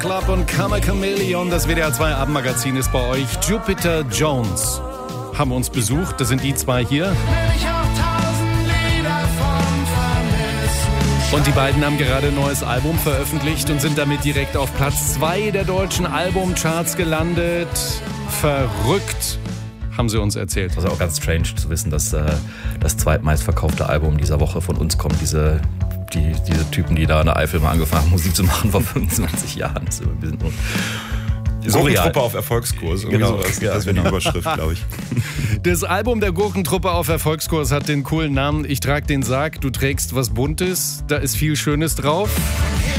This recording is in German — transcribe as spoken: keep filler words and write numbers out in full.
Club und Come a Chameleon. Das W D R zwei Abendmagazin ist bei euch. Jupiter Jones haben uns besucht. Das sind die zwei hier. Und die beiden haben gerade ein neues Album veröffentlicht und sind damit direkt auf Platz zwei der deutschen Albumcharts gelandet. Verrückt, haben sie uns erzählt. Also auch ganz strange zu wissen, dass äh, das zweitmeistverkaufte Album dieser Woche von uns kommt. Diese, die, diese Typen, die da in der Eifel mal angefangen haben, Musik zu machen vor fünfundzwanzig Jahren. Das, wir sind nur Gurkentruppe auf Erfolgskurs. Genau, sowas. ja, Das wäre genau. die Überschrift, glaube ich. Das Album der Gurkentruppe auf Erfolgskurs hat den coolen Namen Ich trag den Sarg, du trägst was Buntes. Da ist viel Schönes drauf.